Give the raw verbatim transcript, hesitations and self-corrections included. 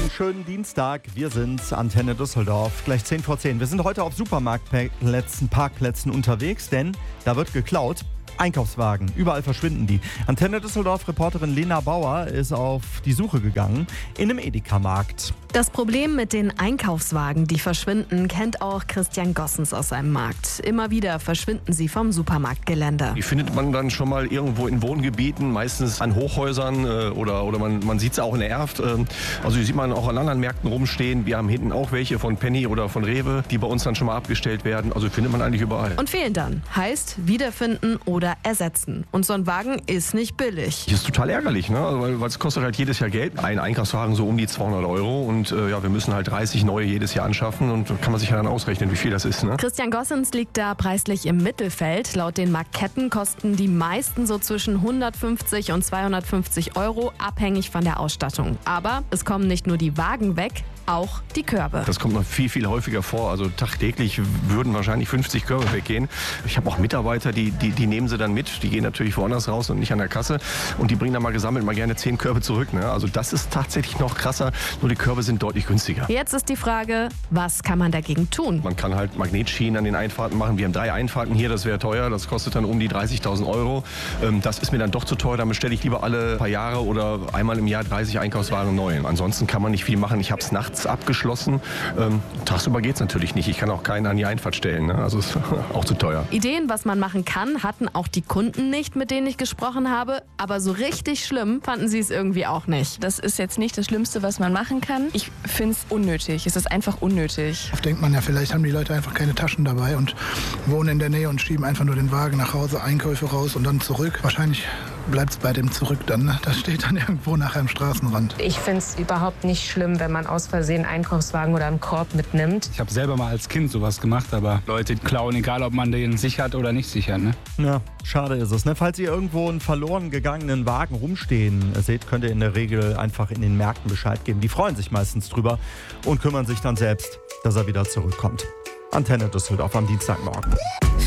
schönen Dienstag. Wir sind Antenne Düsseldorf, gleich zehn vor zehn. Wir sind heute auf Supermarktplätzen, Parkplätzen unterwegs, denn da wird geklaut. Einkaufswagen, überall verschwinden die. Antenne Düsseldorf-Reporterin Lena Bauer ist auf die Suche gegangen in einem Edeka-Markt. Das Problem mit den Einkaufswagen, die verschwinden, kennt auch Christian Gossens aus seinem Markt. Immer wieder verschwinden sie vom Supermarktgelände. Die findet man dann schon mal irgendwo in Wohngebieten, meistens an Hochhäusern äh, oder, oder man, man sieht es auch in der Erft. Äh, also die sieht man auch an anderen Märkten rumstehen. Wir haben hinten auch welche von Penny oder von Rewe, die bei uns dann schon mal abgestellt werden. Also findet man eigentlich überall. Und fehlen dann. Heißt wiederfinden oder ersetzen. Und so ein Wagen ist nicht billig. Das ist total ärgerlich, ne? Also, weil es kostet halt jedes Jahr Geld. Ein Einkaufswagen so um die zweihundert Euro und äh, ja, wir müssen halt dreißig neue jedes Jahr anschaffen und da kann man sich ja dann ausrechnen, wie viel das ist, ne? Christian Gossens liegt da preislich im Mittelfeld. Laut den Marktketten kosten die meisten so zwischen hundertfünfzig und zweihundertfünfzig Euro, abhängig von der Ausstattung. Aber es kommen nicht nur die Wagen weg, auch die Körbe. Das kommt noch viel, viel häufiger vor. Also tagtäglich würden wahrscheinlich fünfzig Körbe weggehen. Ich habe auch Mitarbeiter, die, die, die nehmen sie dann mit. Die gehen natürlich woanders raus und nicht an der Kasse. Und die bringen dann mal gesammelt mal gerne zehn Körbe zurück. Ne? Also das ist tatsächlich noch krasser. Nur die Körbe sind deutlich günstiger. Jetzt ist die Frage, was kann man dagegen tun? Man kann halt Magnetschienen an den Einfahrten machen. Wir haben drei Einfahrten hier, das wäre teuer. Das kostet dann um die dreißigtausend Euro. Ähm, das ist mir dann doch zu teuer. Damit stelle ich lieber alle paar Jahre oder einmal im Jahr dreißig Einkaufswagen neu. Ansonsten kann man nicht viel machen. Ich habe es nachts abgeschlossen. Ähm, tagsüber geht es natürlich nicht. Ich kann auch keinen an die Einfahrt stellen. Ne? Also ist auch zu teuer. Ideen, was man machen kann, hatten auch die Kunden nicht, mit denen ich gesprochen habe. Aber so richtig schlimm fanden sie es irgendwie auch nicht. Das ist jetzt nicht das Schlimmste, was man machen kann. Ich finde es unnötig. Es ist einfach unnötig. Oft denkt man ja, vielleicht haben die Leute einfach keine Taschen dabei und wohnen in der Nähe und schieben einfach nur den Wagen nach Hause, Einkäufe raus und dann zurück. Wahrscheinlich bleibt es bei dem zurück dann. Ne? Das steht dann irgendwo nachher am Straßenrand. Ich finde es überhaupt nicht schlimm, wenn man aus Versehen einen Einkaufswagen oder einen Korb mitnimmt. Ich habe selber mal als Kind sowas gemacht, aber Leute klauen, egal ob man den sichert oder nicht sichert. Ne? Ja, schade ist es. Ne? Falls ihr irgendwo einen verloren gegangenen Wagen rumstehen seht, könnt ihr in der Regel einfach in den Märkten Bescheid geben. Die freuen sich meistens drüber und kümmern sich dann selbst, dass er wieder zurückkommt. Antenne Düsseldorf am Dienstagmorgen.